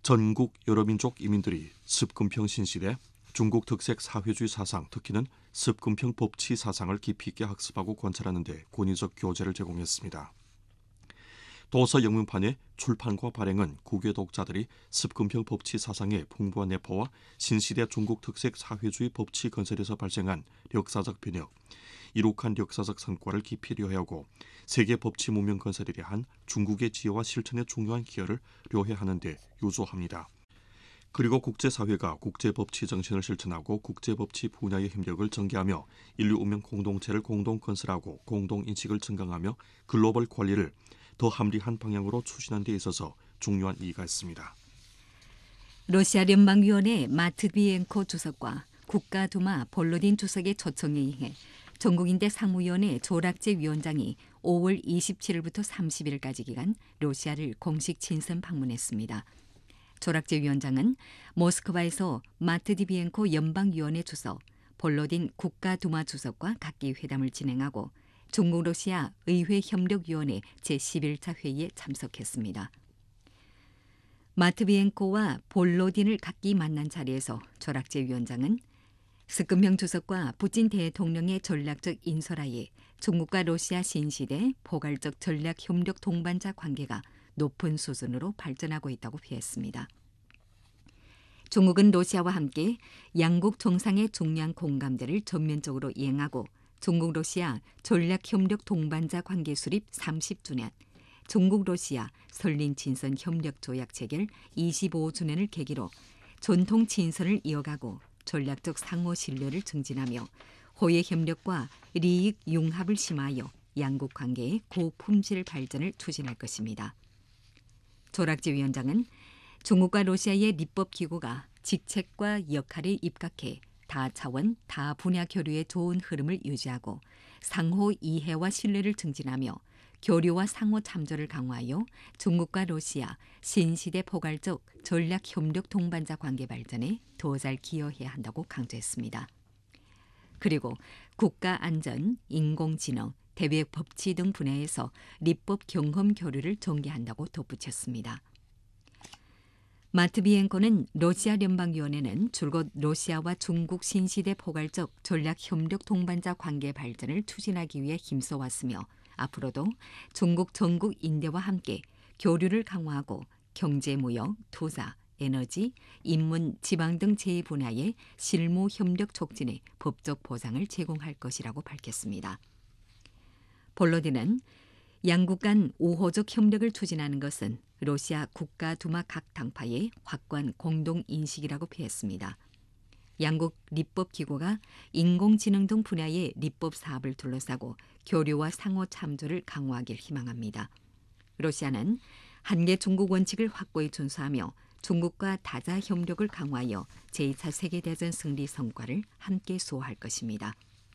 전국 여러 민족 이민들이 습근평 신시대 중국 특색 사회주의 사상, 특히는 습근평 법치 사상을 깊이 있게 학습하고 관찰하는 데 권위적 교재를 제공했습니다. 도서 영문판의 출판과 발행은 국외 독자들이 습근평 법치 사상의 풍부한 내포와 신시대 중국 특색 사회주의 법치 건설에서 발생한 역사적 변혁, 이룩한 역사적 성과를 깊이 료해하고 세계 법치 문명 건설에 대한 중국의 지혜와 실천의 중요한 기여를 료해하는 데 유조합니다. 그리고 국제사회가 국제법치 정신을 실천하고 국제법치 분야의 협력을 전개하며 인류 운명 공동체를 공동 건설하고 공동인식을 증강하며 글로벌 관리를 더 합리한 방향으로 추진하는 데 있어서 중요한 이의가 있습니다. 러시아聯邦위원회 마트비엔코 주석과 국가두마 볼로딘 주석의 초청에 의해 전국인대 상무위원회 조락제 위원장이 5월 27일부터 30일까지 기간 러시아를 공식 친선 방문했습니다. 조락제 위원장은 모스크바에서 마트비엔코 연방위원회 주석, 볼로딘 국가두마 주석과 각기 회담을 진행하고 중국 러시아 의회협력위원회 제11차 회의에 참석했습니다. 마트비엔코와 볼로딘을 각기 만난 자리에서 조락제 위원장은 습근평 주석과 푸틴 대통령의 전략적 인솔하에 중국과 러시아 신시대 포괄적 전략 협력 동반자 관계가 높은 수준으로 발전하고 있다고 표했습니다. 중국은 러시아와 함께 양국 정상의 중요한 공감대를 전면적으로 이행하고 중국 러시아 전략 협력 동반자 관계 수립 30주년, 중국 러시아 설린 친선 협력 조약 체결 25주년을 계기로 전통 친선을 이어가고 전략적 상호 신뢰를 증진하며 호혜 협력과利益 융합을 심하여 양국 관계의 고품질 발전을 추진할 것입니다. 조락제 위원장은 중국과 러시아의立법기구가 직책과 역할에 입각해 다차원, 다분야 교류의 좋은 흐름을 유지하고 상호 이해와 신뢰를 증진하며 교류와 상호 참조를 강화하여 중국과 러시아 신시대 포괄적 전략 협력 동반자 관계 발전에 더 잘 기여해야 한다고 강조했습니다. 그리고 국가 안전, 인공지능, 대외 법치 등 분야에서立法 경험 교류를 전개한다고 덧붙였습니다. 마트비엔코는 러시아聯邦위원회는 줄곧 러시아와 중국 신시대 포괄적 전략 협력 동반자 관계 발전을 추진하기 위해 힘써왔으며 앞으로도 중국 전국 인대와 함께 교류를 강화하고 경제, 무역, 투자, 에너지, 인문, 지방 등 제2분야의 실무 협력 촉진에 법적 보장을 제공할 것이라고 밝혔습니다. 볼로딘은 양국 간 우호적 협력을 추진하는 것은 러시아 국가두마 각 당파의 확고한 공동인식이라고 표했습니다. 양국立법기구가 인공지능 등 분야의立법 사업을 둘러싸고 교류와 상호 참조를 강화하길 희망합니다. 러시아는 한계 중국 원칙을 확고히 준수하며 중국과 다자 협력을 강화하여 제2차 세계대전 승리 성과를 함께 수호할 것입니다.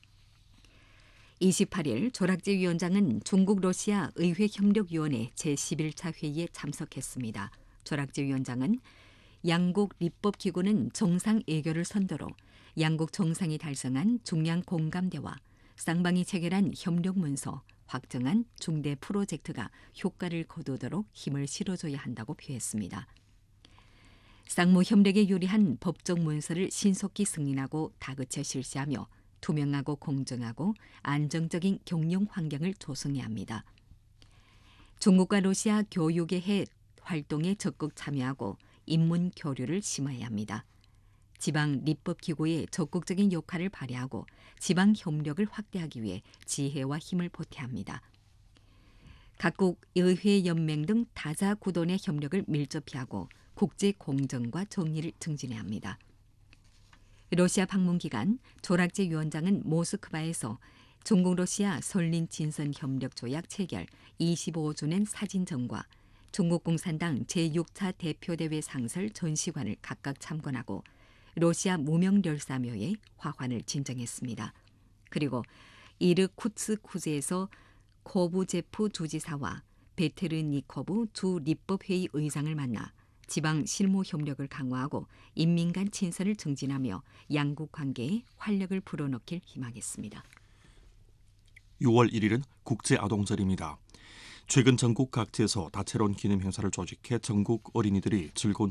28일 조락제 위원장은 중국 러시아 의회협력위원회 제11차 회의에 참석했습니다. 조락제 위원장은 양국立법기구는 정상 외교를 선도로 양국 정상이 달성한 중량 공감대와 쌍방이 체결한 협력 문서, 확정한 중대 프로젝트가 효과를 거두도록 힘을 실어줘야 한다고 표했습니다. 쌍무 협력에 유리한 법적 문서를 신속히 승인하고 다그쳐 실시하며 투명하고 공정하고 안정적인 경영 환경을 조성해야 합니다. 중국과 러시아 교육의 활동에 적극 참여하고 인문 교류를 심화해야 합니다. 지방立법기구의 적극적인 역할을 발휘하고 지방 협력을 확대하기 위해 지혜와 힘을 보태야 합니다. 각국 의회 연맹 등 다자 구도 내 협력을 밀접히 하고 국제 공정과 정의를 증진해야 합니다. 러시아 방문 기간 조락제 위원장은 모스크바에서 중국 러시아 설린 친선 협력 조약 체결 25주년 사진전과 중국 공산당 제6차 대표대회 상설 전시관을 각각 참관하고 러시아 무명열사묘에 화환을 진정했습니다. 그리고 이르쿠츠크주에서 코부제프 주지사와 베트르니코브 주立법회의 의장을 만나 지방 실무 협력을 강화하고 인민 간 친선을 증진하며 양국 관계에 활력을 불어넣길 희망했습니다. 6월 1일은 국제아동절입니다. 최근 전국 각지에서 다채로운 기념 행사를 조직해 전국 어린이들이 즐거운